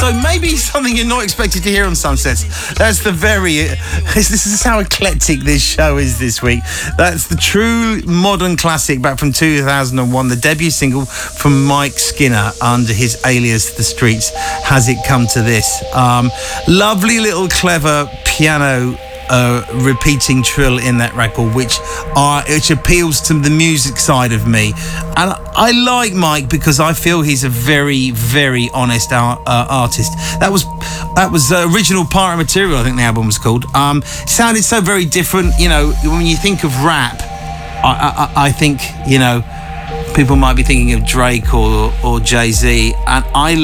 Also, maybe something you're not expected to hear on Sunsets. That's the this is how eclectic this show is this week. That's the true modern classic back from 2001, the debut single from Mike Skinner under his alias The Streets. Has it come to this? Lovely little clever piano repeating trill in that record, which appeals to the music side of me. And I like Mike because I feel he's a very, very honest artist. That was original Pirate Material, I think the album was called. Sounded so very different. You know, when you think of rap, I think, you know, people might be thinking of Drake or Jay-Z, and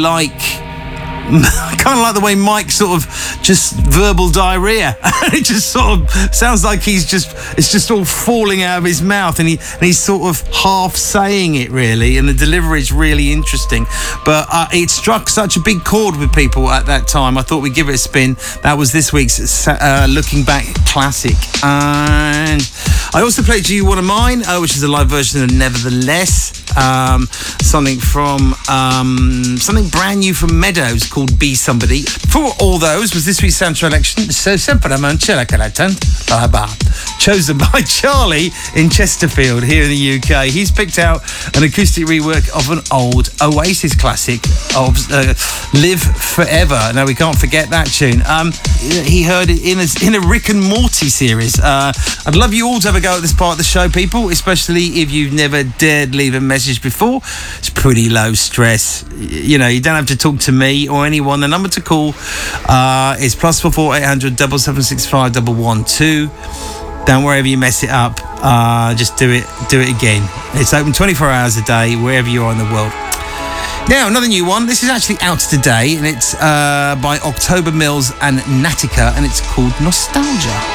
I kind of like the way Mike sort of just verbal diarrhea. It just sort of sounds like it's just all falling out of his mouth, and he's sort of half saying it really, and the delivery is really interesting. But it struck such a big chord with people at that time. I thought we'd give it a spin. That was this week's Looking Back classic. And I also played You One of Mine, which is a live version of Nevertheless. Something brand new from Meadows called Be Somebody. For all those was this week's soundtrack selection. So chosen by Charlie in Chesterfield here in the UK. He's picked out an acoustic rework of an old Oasis classic of Live Forever. Now we can't forget that tune. He heard it in a Rick and Morty series. I'd love you all to have a go at this part of the show, people, especially if you've never dared leave a message before. It's pretty low stress. You know, you don't have to talk to me or anyone. The number to call is +44 800 7765 112. Don't worry if you mess it up. Just do it again. It's open 24 hours a day wherever you are in the world. Now, another new one. This is actually out today, and it's by October Mills and Natica, and it's called Nostalgia.